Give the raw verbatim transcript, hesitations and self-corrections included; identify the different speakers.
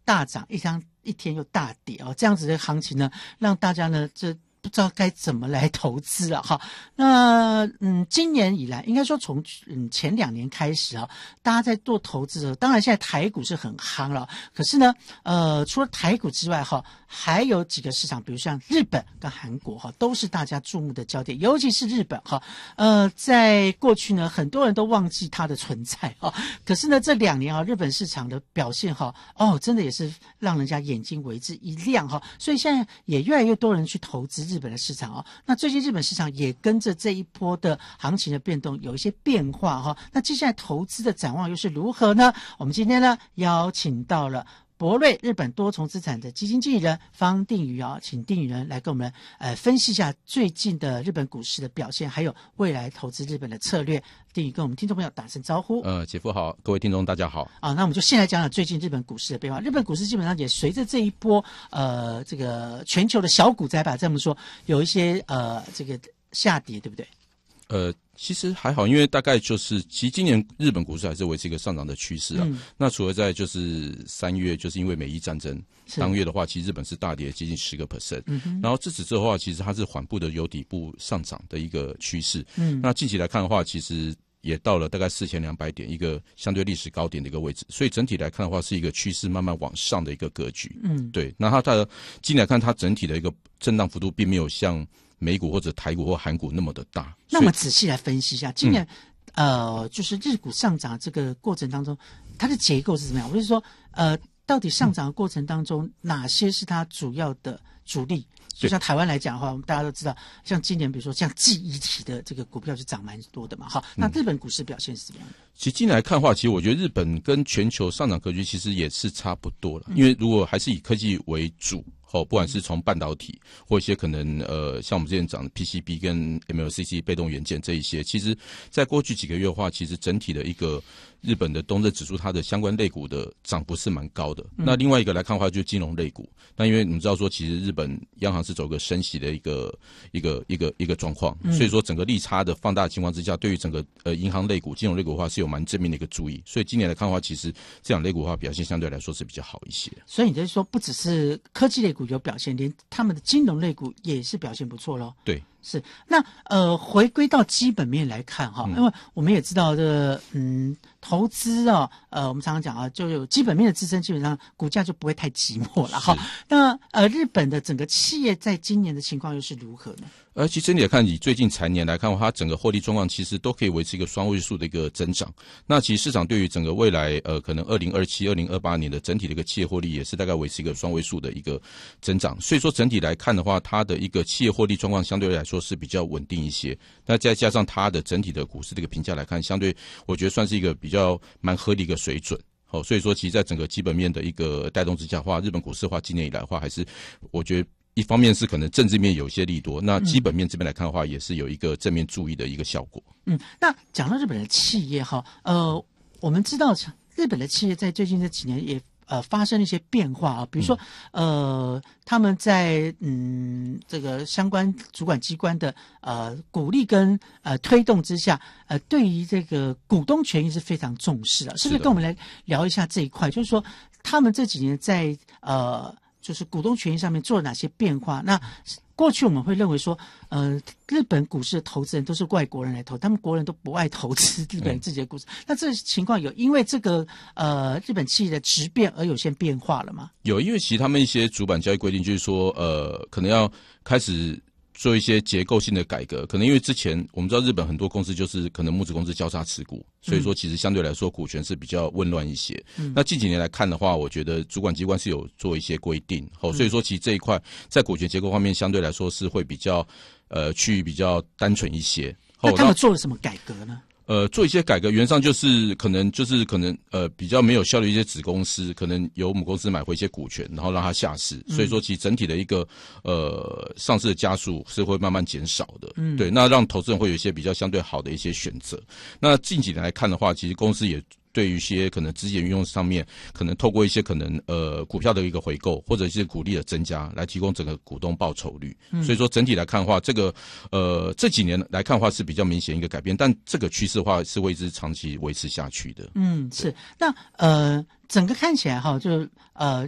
Speaker 1: 大涨，一天一天又大跌哦，这样子的行情呢，让大家呢这不知道该怎么来投资了哈。那嗯，今年以来，应该说从嗯前两年开始啊，大家在做投资的时候，当然现在台股是很夯了，可是呢，呃，除了台股之外哈，还有几个市场，比如像日本跟韩国哈，都是大家注目的焦点，尤其是日本哈。呃，在过去呢，很多人都忘记它的存在哈，可是呢，这两年啊，日本市场的表现哈，哦，真的也是让人家眼睛为之一亮哈，所以现在也越来越多人去投资日本的市场哦。那最近日本市场也跟着这一波的行情的变动有一些变化哈。那接下来投资的展望又是如何呢？我们今天呢邀请到了博瑞日本多重资产的基金经理人方定宇啊，请定宇人来跟我们呃分析一下最近的日本股市的表现，还有未来投资日本的策略。定宇跟我们听众朋友打声招呼。
Speaker 2: 呃，姐夫好，各位听众大家好。
Speaker 1: 啊，那我们就先来讲讲最近日本股市的变化。日本股市基本上也随着这一波呃这个全球的小股灾吧，这么说，有一些呃这个下跌，对不对？
Speaker 2: 呃，其实还好，因为大概就是其实今年日本股市还是维持一个上涨的趋势啊。嗯、那除了在就是三月，就是因为美伊战争当月的话，其实日本是大跌接近十个 percent， 然后自此之后的话，其实它是缓步的由底部上涨的一个趋势。嗯，那近期来看的话，其实也到了大概四千两百点一个相对历史高点的一个位置，所以整体来看的话，是一个趋势慢慢往上的一个格局。嗯，对。那它的近来看，它整体的一个震荡幅度并没有像美股或者台股或韩股那么的大。
Speaker 1: 那我们仔细来分析一下，今年、嗯、呃，就是日股上涨这个过程当中，它的结构是怎么样？我就是说，呃，到底上涨的过程当中，嗯、哪些是它主要的主力？就像台湾来讲的话，我们大家都知道，像今年比如说像记忆体的这个股票就涨蛮多的嘛。好，那日本股市表现是怎么样的？
Speaker 2: 其实今年来看的话，其实我觉得日本跟全球上涨格局其实也是差不多了，因为如果还是以科技为主。哦，不管是从半导体或一些可能呃，像我们之前讲的 P C B 跟 M L C C 被动元件这一些，其实在过去几个月的话，其实整体的一个日本的东证指数它的相关类股的涨幅是蛮高的。嗯、那另外一个来看的话，就是金融类股。那因为你们知道说，其实日本央行是走个升息的一个一个一个一个状况，所以说整个利差的放大的情况之下，对于整个呃银行类股、金融类股的话是有蛮正面的一个注意。所以今年来看的话，其实这两类股的话表现相对来说是比较好一些。
Speaker 1: 所以你就是说，不只是科技类股有表现，连他们的金融类股也是表现不错咯。
Speaker 2: 对，
Speaker 1: 是。那呃，回归到基本面来看哈，嗯、因为我们也知道这个嗯，投资啊，呃，我们常常讲啊，就有基本面的支撑，基本上股价就不会太寂寞了哈。那呃，日本的整个企业在今年的情况又是如何呢？
Speaker 2: 而其实整体来看，以最近财年来看的话，它整个获利状况其实都可以维持一个双位数的一个增长。那其实市场对于整个未来呃可能二零二七、二零二八年的整体的一个企业获利也是大概维持一个双位数的一个增长。所以说整体来看的话，它的一个企业获利状况相对来说是比较稳定一些。那再加上它的整体的股市的一个评价来看，相对我觉得算是一个比较蛮合理的一个水准。好，所以说其实在整个基本面的一个带动之下的话，日本股市的话今年以来的话，还是我觉得一方面是可能政治面有一些利多，那基本面这边来看的话，也是有一个正面注意的一个效果。
Speaker 1: 嗯，那讲到日本的企业哈，呃，我们知道日本的企业在最近这几年也呃发生了一些变化啊，比如说、嗯、呃他们在嗯这个相关主管机关的呃鼓励跟呃推动之下，呃对于这个股东权益是非常重视的，是不是？跟我们来聊一下这一块，就是说他们这几年在呃就是股东权益上面做了哪些变化？那过去我们会认为说，呃，日本股市的投资人都是外国人来投，他们国人都不爱投资日本自己的股市。嗯、那这情况有因为这个呃日本企业的质变而有些变化了吗？
Speaker 2: 有，因为其实他们一些主板交易规定就是说，呃，可能要开始做一些结构性的改革，可能因为之前我们知道日本很多公司就是可能母子公司交叉持股，所以说其实相对来说股权是比较混乱一些。嗯、那近几年来看的话，我觉得主管机关是有做一些规定，哦，所以说其实这一块在股权结构方面相对来说是会比较呃区域比较单纯一些。
Speaker 1: 那他们做了什么改革呢？
Speaker 2: 呃，做一些改革，原上就是可能就是可能呃比较没有效率一些子公司，可能由母公司买回一些股权，然后让它下市，嗯、所以说其实整体的一个呃上市的家数是会慢慢减少的，嗯，对，那让投资人会有一些比较相对好的一些选择。那近几年来看的话，其实公司也对于一些可能资金运用上面，可能透过一些可能呃股票的一个回购，或者是股利的增加，来提供整个股东报酬率。嗯、所以说整体来看的话，这个呃这几年来看的话是比较明显一个改变，但这个趋势的话是会一直长期维持下去的。
Speaker 1: 嗯，是。那呃整个看起来哈，就呃